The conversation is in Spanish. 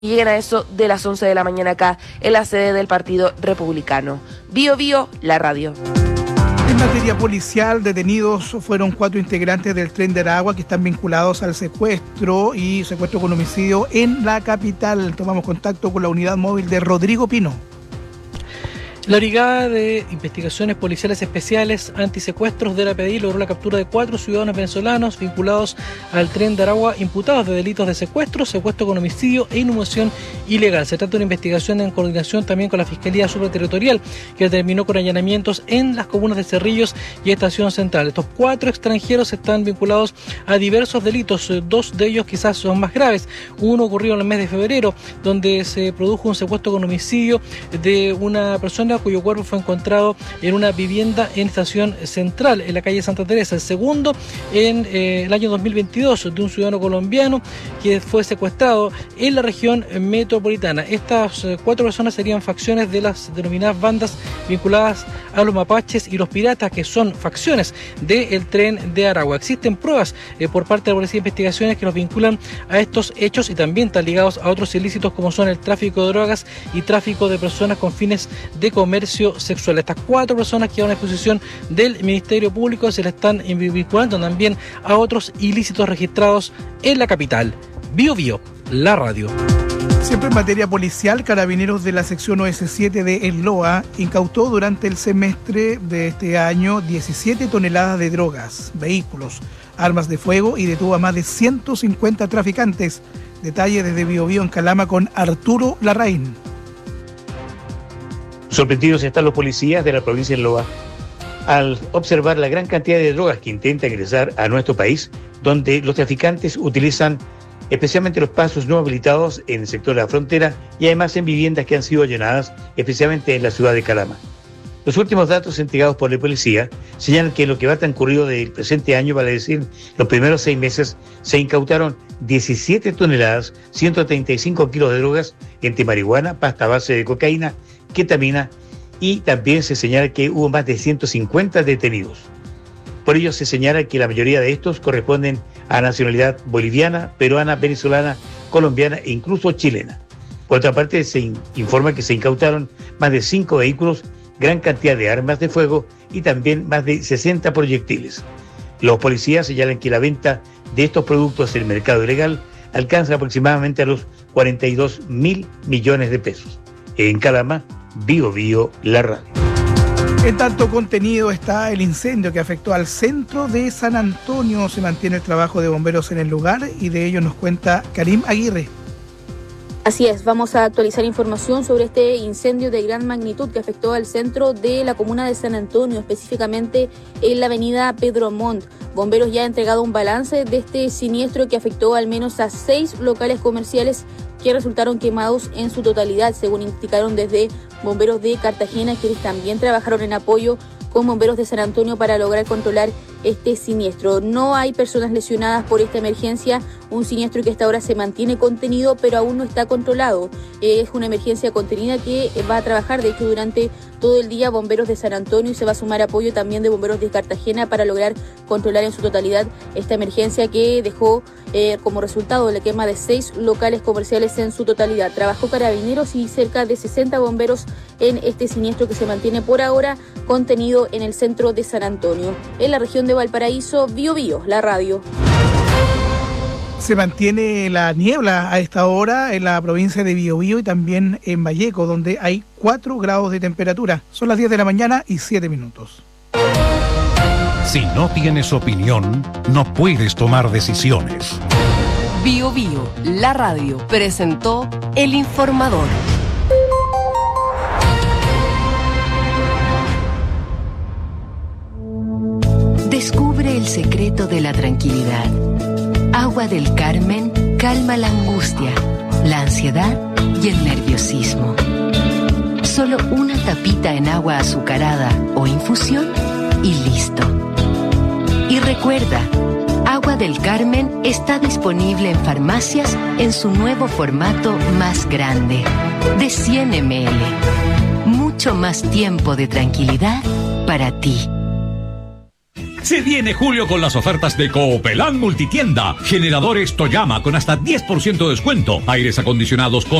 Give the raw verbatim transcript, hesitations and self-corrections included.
Lleguen a eso de las once de la mañana acá en la sede del Partido Republicano. Bio Bio, la radio. En materia policial, detenidos fueron cuatro integrantes del Tren de Aragua que están vinculados al secuestro y secuestro con homicidio en la capital. Tomamos contacto con la unidad móvil de Rodrigo Pino. La Brigada de Investigaciones Policiales Especiales Antisecuestros de la P D I logró la captura de cuatro ciudadanos venezolanos vinculados al Tren de Aragua, imputados de delitos de secuestro, secuestro con homicidio e inhumación ilegal. Se trata de una investigación en coordinación también con la Fiscalía Supraterritorial, que terminó con allanamientos en las comunas de Cerrillos y Estación Central. Estos cuatro extranjeros están vinculados a diversos delitos, dos de ellos quizás son más graves. Uno ocurrió en el mes de febrero, donde se produjo un secuestro con homicidio de una persona cuyo cuerpo fue encontrado en una vivienda en Estación Central, en la calle Santa Teresa. El segundo, en eh, el año dos mil veintidós, de un ciudadano colombiano que fue secuestrado en la región metropolitana. Estas eh, cuatro personas serían facciones de las denominadas bandas vinculadas a los mapaches y los piratas, que son facciones del Tren de Aragua. Existen pruebas eh, por parte de la Policía de Investigaciones que los vinculan a estos hechos y también están ligados a otros ilícitos como son el tráfico de drogas y tráfico de personas con fines de comercio sexual. Estas cuatro personas que van a disposición del Ministerio Público se le están vinculando también a otros ilícitos registrados en la capital. Bio Bio, la radio. Siempre en materia policial, Carabineros de la sección O S siete de El Loa incautó durante el semestre de este año diecisiete toneladas de drogas, vehículos, armas de fuego y detuvo a más de ciento cincuenta traficantes. Detalle desde Bio Bio en Calama con Arturo Larraín. Sorprendidos están los policías de la provincia de Loa al observar la gran cantidad de drogas que intenta ingresar a nuestro país, donde los traficantes utilizan especialmente los pasos no habilitados en el sector de la frontera y además en viviendas que han sido allanadas, especialmente en la ciudad de Calama. Los últimos datos entregados por la policía señalan que en lo que va transcurrido del presente año, vale decir, los primeros seis meses, se incautaron diecisiete toneladas, ciento treinta y cinco kilos de drogas, entre marihuana, pasta base de cocaína, ketamina, y también se señala que hubo más de ciento cincuenta detenidos. Por ello se señala que la mayoría de estos corresponden a nacionalidad boliviana, peruana, venezolana, colombiana e incluso chilena. Por otra parte, se in- informa que se incautaron más de cinco vehículos, gran cantidad de armas de fuego y también más de sesenta proyectiles. Los policías señalan que la venta de estos productos en el mercado ilegal alcanza aproximadamente a los cuarenta y dos mil millones de pesos. En Calama, Bio Bio, la radio. En tanto contenido está el incendio que afectó al centro de San Antonio. Se mantiene el trabajo de bomberos en el lugar y de ello nos cuenta Karim Aguirre. Así es, vamos a actualizar información sobre este incendio de gran magnitud que afectó al centro de la comuna de San Antonio, específicamente en la avenida Pedro Montt. Bomberos ya han entregado un balance de este siniestro que afectó al menos a seis locales comerciales que resultaron quemados en su totalidad, según indicaron desde bomberos de Cartagena, quienes también trabajaron en apoyo con bomberos de San Antonio para lograr controlar este siniestro. No hay personas lesionadas por esta emergencia, un siniestro que hasta ahora se mantiene contenido, pero aún no está controlado. Es una emergencia contenida que va a trabajar, de hecho, durante todo el día bomberos de San Antonio, y se va a sumar apoyo también de bomberos de Cartagena para lograr controlar en su totalidad esta emergencia que dejó eh, como resultado la quema de seis locales comerciales en su totalidad. Trabajó Carabineros y cerca de sesenta bomberos en este siniestro que se mantiene por ahora contenido en el centro de San Antonio. En la región de Valparaíso, Bio Bio, la radio. Se mantiene la niebla a esta hora en la provincia de Biobío y también en Valleco, donde hay cuatro grados de temperatura. Son las diez de la mañana y siete minutos. Si no tienes opinión, no puedes tomar decisiones. Bio Bio, la radio, presentó El Informador. Descubre el secreto de la tranquilidad. Agua del Carmen calma la angustia, la ansiedad y el nerviosismo. Solo una tapita en agua azucarada o infusión y listo. Y recuerda, Agua del Carmen está disponible en farmacias en su nuevo formato más grande, de cien mililitros. Mucho más tiempo de tranquilidad para ti. Se viene julio con las ofertas de Coopelán Multitienda. Generadores Toyama con hasta diez por ciento de descuento. Aires acondicionados con